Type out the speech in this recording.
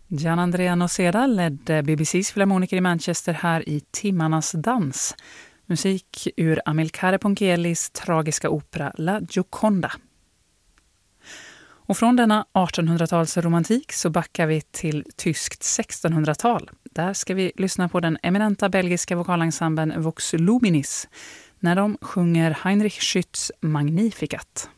Gianandrea Noseda ledde BBCs filharmoniker i Manchester här i Timmarnas dans. Musik ur Amilcare Ponchiellis tragiska opera La Gioconda. Och från denna 1800-tals romantik så backar vi till tyskt 1600-tal. Där ska vi lyssna på den eminenta belgiska vokalensemblen Vox Luminis när de sjunger Heinrich Schütz Magnificat.